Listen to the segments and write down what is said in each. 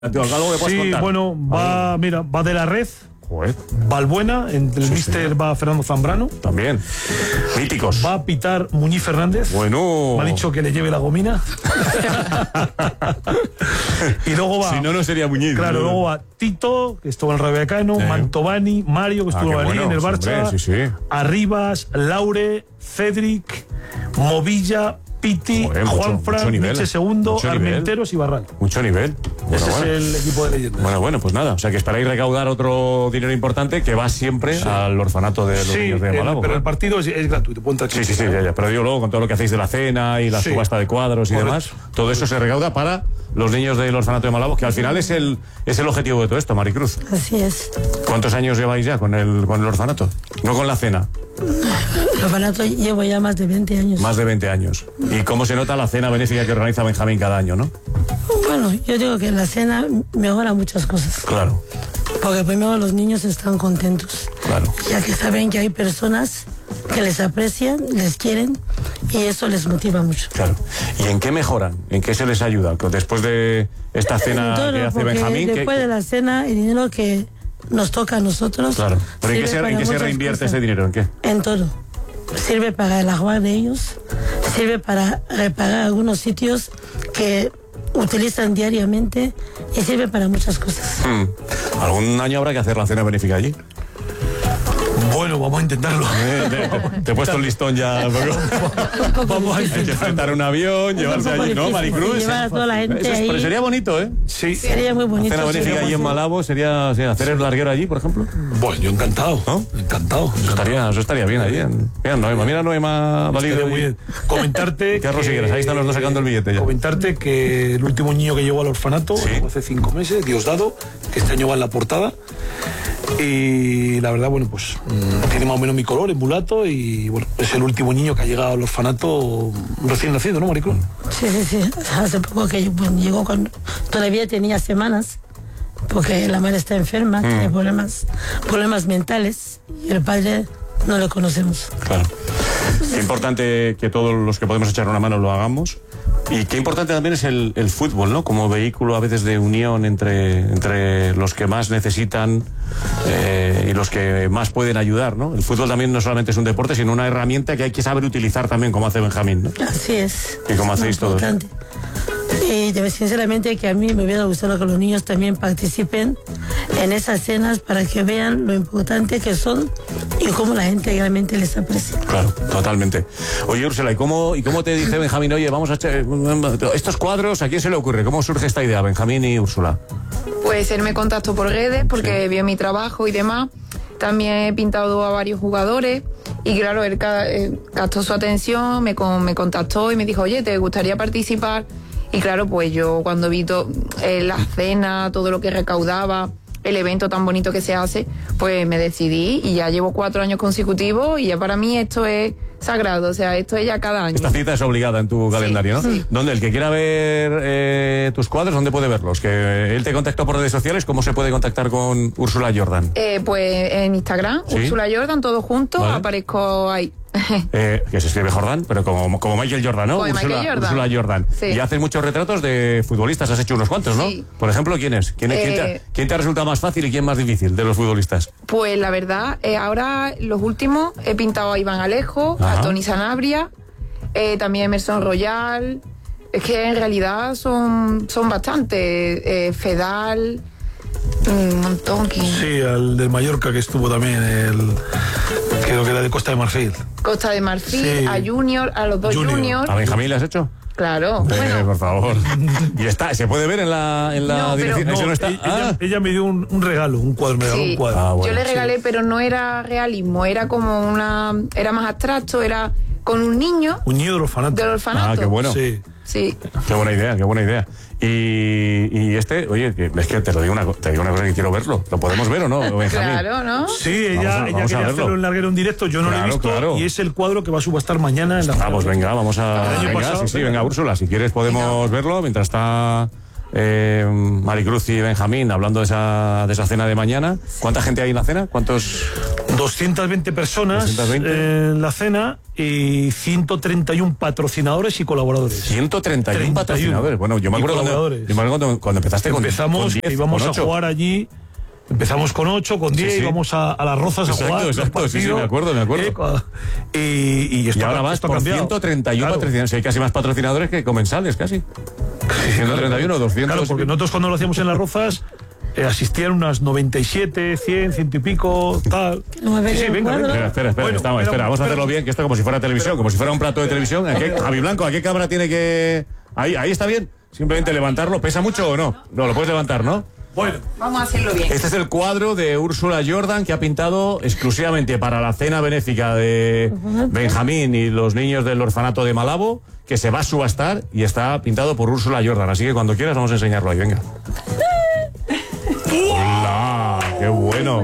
¿Algo que puedes contar? Bueno, va de la red. Joder. Valbuena, entre el míster va Fernando Zambrano. También. Míticos. Va a pitar Muñiz Fernández. Bueno. Me ha dicho que le lleve la gomina. Y luego va. Si no, no sería Muñiz. Claro, ¿no? luego va Tito, que estuvo en el Rayo Vallecano, Mantovani, Mario, que estuvo en el Barça, sí. Arribas, Laure, Cedric, Movilla, Piti, Juanfran, Nietzsche Segundo, Armenteros y Barral. Mucho nivel. Ese es el equipo de leyendas. Bueno, pues nada. O sea que esperáis recaudar otro dinero importante que va siempre al orfanato de los niños de Malabo. Pero el partido es gratuito. Sí, ya. Pero digo luego, con todo lo que hacéis de la cena y la subasta de cuadros y demás, todo eso se recauda para los niños del orfanato de Malabo, que al final es el objetivo de todo esto, Maricruz. Así es. ¿Cuántos años lleváis ya con el orfanato? No con la cena. El orfanato llevo ya más de 20 años. Más de 20 años. ¿Y cómo se nota la cena benéfica que organiza Benjamín cada año, no? Bueno, yo digo que la cena mejora muchas cosas. Claro. Porque primero los niños están contentos. Claro. Ya que saben que hay personas que les aprecian, les quieren y eso les motiva mucho. Claro. ¿Y en qué mejoran? ¿En qué se les ayuda? Después de esta cena que hace Benjamín. Después de la cena, el dinero que nos toca a nosotros. Claro. ¿Pero en qué se reinvierte ese dinero? ¿En qué? En todo. Sirve para el agua de ellos, sirve para reparar algunos sitios que utilizan diariamente y sirve para muchas cosas. ¿Algún año habrá que hacer la cena benéfica allí? Bueno, vamos a intentarlo. Te he puesto el listón ya. Vamos a intentarlo. Hay que enfrentar un avión, llevarse allí, ¿no, Maricruz? Llevar a toda la gente ahí. Pero sería bonito, ¿eh? Sí. Sería muy bonito. Cena benéfica allí en Malabo sería hacer el larguero allí, por ejemplo. Bueno, yo encantado. ¿No? Encantado. Eso estaría bien allí. Mira Noema Valido. Muy bien. Comentarte. Carlos Higueras, ahí están los dos sacando el billete ya. Comentarte que el último niño que llegó al orfanato, hace 5 meses, Diosdado, que este año va en la portada. Y la verdad, bueno, pues tiene más o menos mi color, es mulato y bueno, es el último niño que ha llegado al orfanato recién nacido, ¿no, Maricruz? Sí. Hace poco que llegó todavía tenía semanas, porque la madre está enferma, tiene problemas mentales y el padre no lo conocemos. Claro. Qué importante que todos los que podemos echar una mano lo hagamos. Y qué importante también es el fútbol, ¿no? Como vehículo a veces de unión entre los que más necesitan y los que más pueden ayudar, ¿no? El fútbol también no solamente es un deporte, sino una herramienta que hay que saber utilizar también, como hace Benjamín, ¿no? Así es. Y como hacéis todos. Y sinceramente que a mí me hubiera gustado que los niños también participen en esas cenas para que vean lo importante que son y cómo la gente realmente les aprecia. Claro, totalmente. Oye, Úrsula, ¿y cómo te dice Benjamín? Oye, vamos a echar estos cuadros, ¿a quién se le ocurre? ¿Cómo surge esta idea, Benjamín y Úrsula? Pues él me contactó por redes porque vio mi trabajo y demás. También he pintado a varios jugadores y claro, él captó su atención, me contactó y me dijo, oye, ¿te gustaría participar? Y claro, pues yo cuando vi la cena, todo lo que recaudaba, el evento tan bonito que se hace, pues me decidí y ya llevo 4 años consecutivos y ya para mí esto es sagrado, o sea, esto es ya cada año. Esta cita es obligada en tu calendario, ¿no? Sí. ¿Dónde? El que quiera ver tus cuadros, ¿dónde puede verlos? Que él te contactó por redes sociales, ¿cómo se puede contactar con Úrsula Jordan? Pues en Instagram, Úrsula Jordan, todo junto, aparezco ahí. Que se escribe Jordan, pero como Michael Jordan, ¿no? Úrsula Jordan. Sí. Y haces muchos retratos de futbolistas, has hecho unos cuantos, ¿no? Sí. Por ejemplo, ¿quién es? ¿Quién te ha resultado más fácil y quién más difícil de los futbolistas? Pues la verdad, ahora los últimos he pintado a Iván Alejo, a Tony Sanabria, también Emerson Royal. Es que en realidad son bastantes. Fedal, un montón. Sí, al del Mallorca que estuvo también, creo que era de Costa de Marfil. Costa de Marfil, a Junior, a los dos Junior. ¿A Benjamín le has hecho? Claro. Bueno. Por favor. ¿Y se puede ver en la dirección? No, está. Ella me dio un regalo, un cuadro, me regaló un cuadro. Bueno, yo le regalé, pero no era realismo, era como era más abstracto, era con un niño. Un niño del orfanato. Qué bueno. Sí. Qué buena idea. Y oye, es que te digo una cosa que quiero verlo. ¿Lo podemos ver o no, Benjamín? Claro, ¿no? Sí, ella quería hacerlo en larguero en directo, yo no lo he visto, y es el cuadro que va a subastar mañana en la... Vamos, venga, vamos a... Venga, Úrsula, si quieres podemos verlo mientras está Maricruz y Benjamín, hablando de esa cena de mañana. ¿Cuánta gente hay en la cena? ¿Cuántos? 220 personas 220. En la cena y 131 patrocinadores y colaboradores. 131 patrocinadores. Bueno, yo me acuerdo cuando empezaste Empezamos, con 10, íbamos con a 8. jugar allí. Empezamos con 8, con 10, íbamos a las Rozas a jugar. Exacto, sí, me acuerdo. Y ahora vas por 131 patrocinadores. Hay casi más patrocinadores que comensales, casi. 131, 200. Claro, porque nosotros cuando lo hacíamos en las Rozas asistían unas 97, 100, 100 y pico, tal. Venga. Espera, vamos a hacerlo bien, que esto como si fuera televisión, como si fuera un plato de televisión. Javi Blanco, ¿a qué cámara tiene que...? Ahí está bien. Simplemente levantarlo. ¿Pesa mucho o no? No, lo puedes levantar, ¿no? Bueno, vamos a hacerlo bien. Este es el cuadro de Úrsula Jordan que ha pintado exclusivamente para la cena benéfica de Benjamín y los niños del orfanato de Malabo, que se va a subastar y está pintado por Úrsula Jordan. Así que cuando quieras vamos a enseñarlo ahí, venga. ¡Hola! ¡Qué bueno!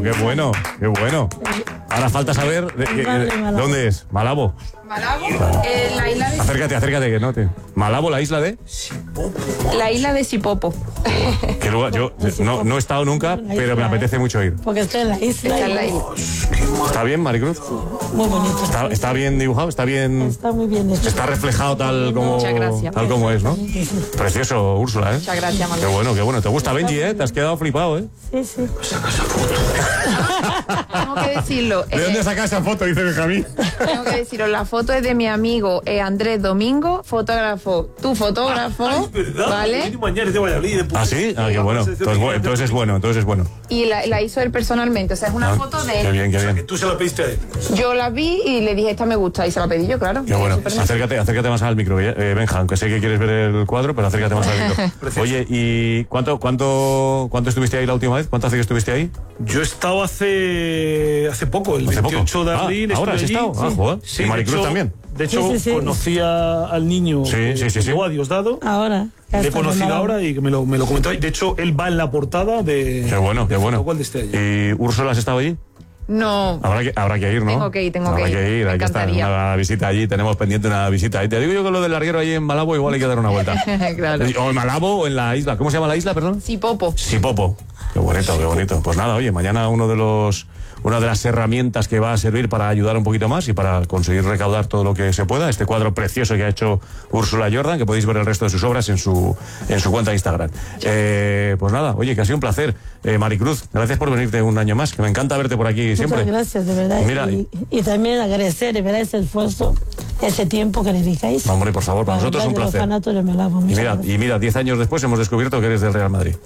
Ahora falta saber dónde es. Malabo. Malabo, la isla de... Acércate, que no te... Malabo, la isla de... La isla de Sipopo. ¿Qué lugar? Yo no he estado nunca, pero me apetece mucho ir. Porque estoy en la isla. ¿Está bien, Maricruz? Muy bonito. ¿Está bien dibujado? ¿Está bien? Está muy bien hecho. Está reflejado tal como es, ¿no? Precioso, Úrsula, ¿eh? Muchas gracias, Manuel. Qué bueno. ¿Te gusta Benji, eh? Te has quedado flipado, ¿eh? Sí. Saca esa foto. Tengo que decirlo. ¿De dónde sacas esa foto? Dice Benjamín. Tengo que decirlo. La foto es de mi amigo Andrés Domingo, fotógrafo. Tu fotógrafo. Es verdad. ¿Vale? Mañana es de Valladolid. ¿Ah, sí? Ah, qué bueno. Entonces es bueno. Y la hizo él personalmente. O sea, es una foto de él. Qué bien. O sea, que tú se la pediste a él. Yo la vi y le dije, esta me gusta. Y se la pedí yo, claro. Qué bueno. Acércate más al micro, Benja, aunque sé que quieres ver el cuadro, pero acércate más al micro. Oye, ¿y cuánto estuviste ahí la última vez? ¿Cuánto hace que estuviste ahí? Yo he estado hace poco, el 28 de abril. ¿Ahora has estado? Joder. Sí, ¿Y Maricruz también? De hecho, Sí. conocí al niño Sí. llegó a Diosdado. Ahora. Le he conocido ahora y me lo comentó. De hecho, él va en la portada de... Qué bueno. De este año. ¿Y Úrsula has estado allí? No. Habrá que ir, ¿no? Tengo que ir. Me Hay que estar en una visita allí. Tenemos pendiente una visita. Y te digo yo que lo del larguero ahí en Malabo igual hay que dar una vuelta. Claro. O en Malabo o en la isla. ¿Cómo se llama la isla, perdón? Sipopo. Qué bonito. Pues nada, oye, mañana una de las herramientas que va a servir para ayudar un poquito más y para conseguir recaudar todo lo que se pueda. Este cuadro precioso que ha hecho Úrsula Jordan, que podéis ver el resto de sus obras en su cuenta de Instagram. Pues nada, oye, que ha sido un placer. Maricruz, gracias por venirte un año más, que me encanta verte por aquí siempre. Muchas gracias, de verdad. Mira, y también agradecer, de verdad, ese esfuerzo, ese tiempo que dedicáis. Hombre, por favor, para nosotros es un placer. Y mira, 10 años después hemos descubierto que eres del Real Madrid.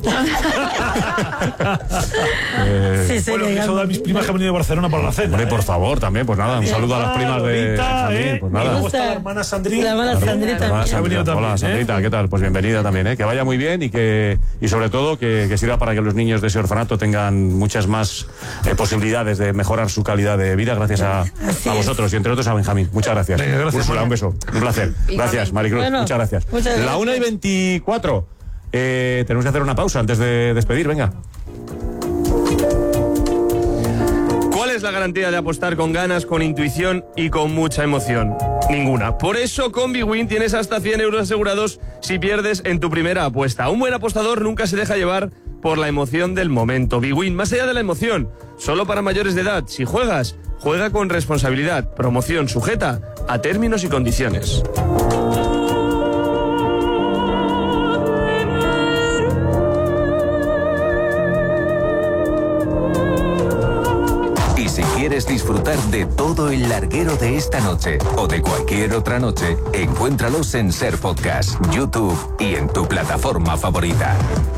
Bueno, que eso da a mis primas que han venido de Barcelona para la cena. Hombre, por favor, también, pues nada, un saludo a las primas de... Pues nada. ¿Cómo está la hermana Sandrita? La hermana Sandrita también. Ha venido también. Hola, Sandrita, ¿qué tal? Pues bienvenida también, que vaya muy bien y sobre todo que sirva para que los niños de ese orfanato tengan muchas más posibilidades de mejorar su calidad de vida gracias a vosotros y entre otros a Benjamín. Muchas gracias. Venga, gracias. Úrsula, un beso. Un placer. Gracias, Maricruz. Bueno, muchas gracias. La 1:24. Tenemos que hacer una pausa antes de despedir, venga. ¿Cuál es la garantía de apostar con ganas, con intuición y con mucha emoción? Ninguna. Por eso con Bwin tienes hasta 100 euros asegurados si pierdes en tu primera apuesta. Un buen apostador nunca se deja llevar por la emoción del momento. Bwin, más allá de la emoción, solo para mayores de edad. Si juegas, juega con responsabilidad. Promoción sujeta a términos y condiciones. Si quieres disfrutar de todo el larguero de esta noche o de cualquier otra noche, encuéntralos en Ser Podcast, YouTube y en tu plataforma favorita.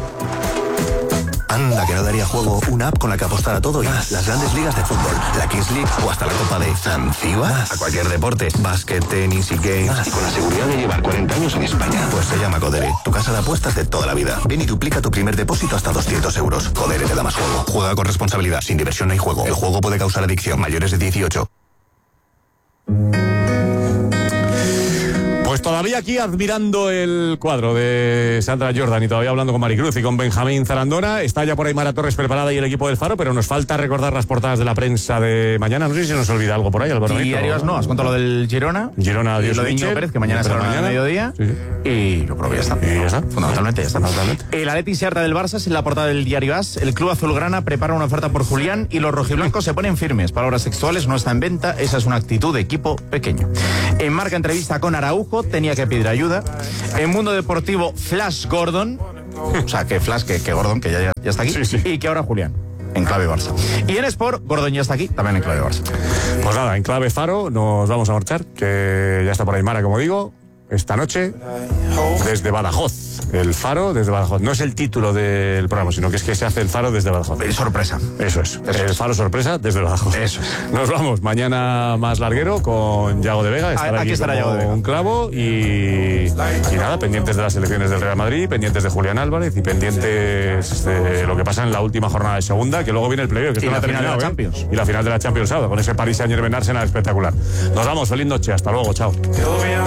Anda, que no daría juego una app con la que apostar a todo y más. Las grandes ligas de fútbol, la Kings League o hasta la Copa de Zanzíbar. A cualquier deporte, básquet, tenis y games. Y con la seguridad de llevar 40 años en España. Pues se llama Codere, tu casa de apuestas de toda la vida. Ven y duplica tu primer depósito hasta 200 euros. Codere te da más juego. Juega con responsabilidad, sin diversión no hay juego. El juego puede causar adicción. Mayores de 18. Pues todavía todavía aquí admirando el cuadro de Sandra Jordan y todavía hablando con Maricruz y con Benjamín Zarandona. Está ya por ahí Mara Torres preparada y el equipo del Faro, pero nos falta recordar las portadas de la prensa de mañana. No sé si se nos olvida algo por ahí, Álvaro. Diarios no, has contado lo del Girona. Girona, y lo de Íñigo Pérez, que mañana será a mediodía. Sí. Y yo creo que ya está. Y ya está. Fundamentalmente ya está. El Atleti se harta del Barça, es en la portada del diario AS. El club azulgrana prepara una oferta por Julián y los rojiblancos se ponen firmes. Palabras textuales, no está en venta. Esa es una actitud de equipo pequeño. En Marca, entrevista con Araujo, tenía que pedir ayuda. En Mundo Deportivo, Flash Gordon. O sea, que Flash, que Gordon, que ya está aquí. Sí. Y que ahora Julián, en clave Barça. Y en Sport, Gordon ya está aquí, también en clave Barça. Pues nada, en clave Faro nos vamos a marchar, que ya está por ahí Mara, como digo, esta noche desde Badajoz. El Faro desde Badajoz. No es el título del programa, sino que es que se hace el Faro desde Badajoz. Sorpresa. Eso es. El Faro sorpresa desde Badajoz. Eso es. Nos vamos mañana más larguero con Yago de Vega. Aquí estará Yago de Vega. Un clavo y nada, pendientes de las elecciones del Real Madrid, pendientes de Julián Álvarez y pendientes de lo que pasa en la última jornada de segunda, que luego viene el playoff, que y la final de la Champions. Y la final de la Champions sábado, con ese Paris Saint-Germain Arsenal espectacular. Nos vamos, feliz noche, hasta luego, chao.